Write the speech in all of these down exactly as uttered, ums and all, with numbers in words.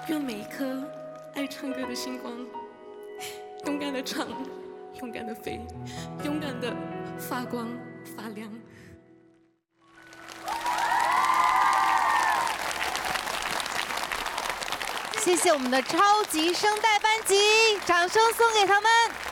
愿每一颗爱唱歌的星光，勇敢的唱，勇敢的飞，勇敢的发光发亮。 谢谢我们的超级声带班级，掌声送给他们。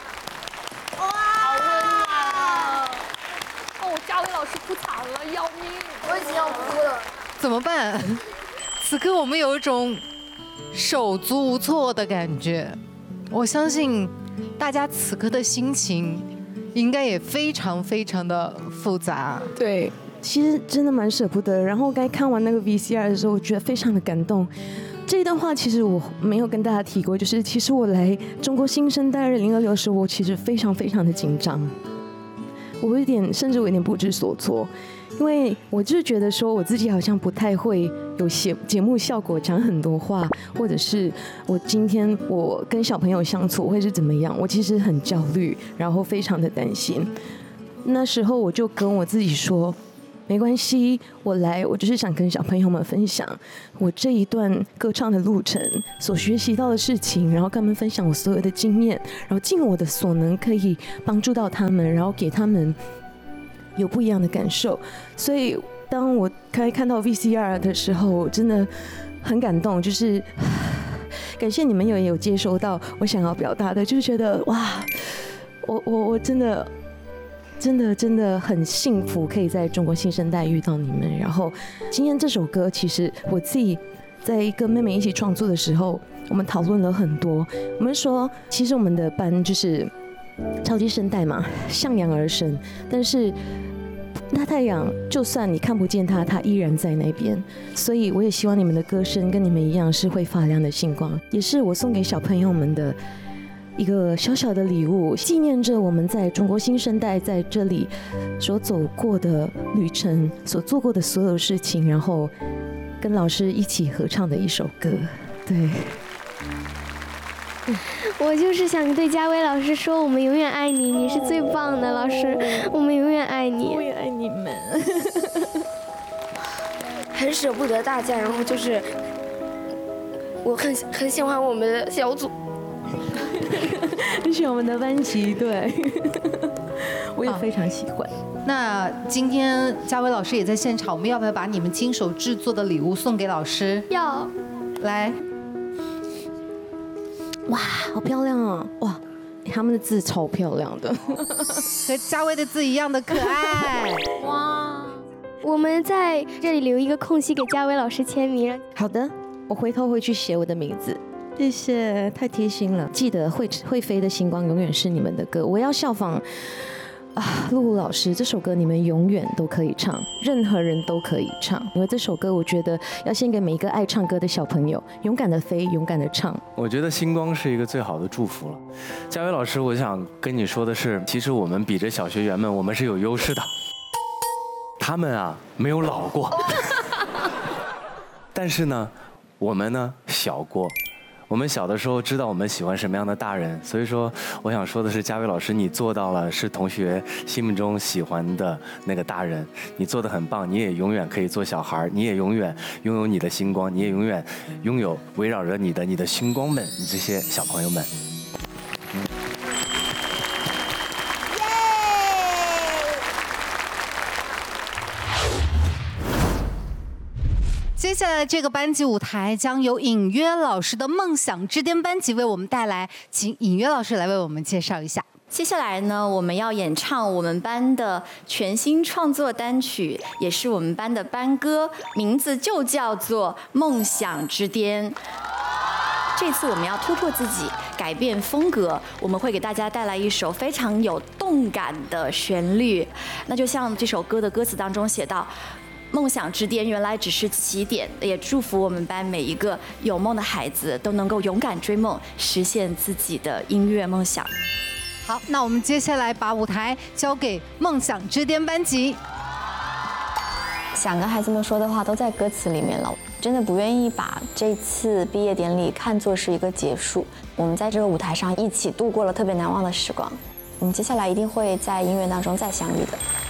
哇！ 哦，嘉伟老师哭惨了，要命！ 我已经要哭了。 怎么办？此刻我们有一种手足无措的感觉。我相信大家此刻的心情应该也非常非常的复杂。 对，其实真的蛮舍不得。然后该看完那个 V C R 的时候，我觉得非常的感动。这一段话其实我没有跟大家提过，就是其实我来中国新生代二零二六的时候，我其实非常非常的紧张，我有点甚至我有点不知所措，因为我就是觉得说我自己好像不太会有节节目效果，讲很多话，或者是我今天我跟小朋友相处会是怎么样，我其实很焦虑，然后非常的担心。那时候我就跟我自己说，没关系，我来，我就是想跟小朋友们分享我这一段歌唱的路程所学习到的事情，然后跟他们分享我所有的经验，然后尽我的所能可以帮助到他们，然后给他们有不一样的感受。所以当我开看到 V C R 的时候，我真的很感动，就是感谢你们也有接收到我想要表达的，就是觉得哇，我我我真的。真的真的很幸福，可以在中国新生代遇到你们。然后今天这首歌，其实我自己在跟妹妹一起创作的时候，我们讨论了很多。我们说，其实我们的班就是超级声带嘛，向阳而生。但是那太阳，就算你看不见它，它依然在那边。所以我也希望你们的歌声跟你们一样，是会发亮的星光，也是我送给小朋友们的一个小小的礼物，纪念着我们在中国新生代在这里所走过的旅程，所做过的所有事情，然后跟老师一起合唱的一首歌。对， 我就是想对嘉伟老师说，我们永远爱你，你是最棒的老师，我们永远爱你。 我也爱你们。 很舍不得大家，然后就是我很很喜欢我们的小组。 很喜欢我们的班级，对，我也非常喜欢。 那今天嘉伟老师也在现场，我们要不要把你们亲手制作的礼物送给老师？ 要。 来， 哇，好漂亮啊！哇，他们的字超漂亮的， 和嘉伟的字一样的可爱。哇， 我们在这里留一个空隙给嘉伟老师签名。 好的，我回头回去写我的名字。谢谢，太贴心了。记得会会飞的星光永远是你们的歌，我要效仿啊，露露老师这首歌，你们永远都可以唱，任何人都可以唱。因为这首歌，我觉得要献给每一个爱唱歌的小朋友，勇敢的飞，勇敢的唱。 我觉得星光是一个最好的祝福了。嘉伟老师，我想跟你说的是，其实我们比着小学员们，我们是有优势的。他们啊，没有老过，但是呢，我们呢小过。我们小的时候知道我们喜欢什么样的大人，所以说我想说的是，嘉伟老师，你做到了是同学心目中喜欢的那个大人，你做得很棒，你也永远可以做小孩，你也永远拥有你的星光，你也永远拥有围绕着你的你的星光们，你这些小朋友们。嗯接下来这个班级舞台将由隐约老师的梦想之巅班级为我们带来，请隐约老师来为我们介绍一下。 接下来呢，我们要演唱我们班的全新创作单曲，也是我们班的班歌，名字就叫做《梦想之巅》。这次我们要突破自己，改变风格，我们会给大家带来一首非常有动感的旋律。那就像这首歌的歌词当中写到，梦想之巅原来只是起点，也祝福我们班每一个有梦的孩子都能够勇敢追梦，实现自己的音乐梦想。 好，那我们接下来把舞台交给梦想之巅班级。 想跟孩子们说的话都在歌词里面了，真的不愿意把这次毕业典礼看作是一个结束。我们在这个舞台上一起度过了特别难忘的时光，我们接下来一定会在音乐当中再相遇的。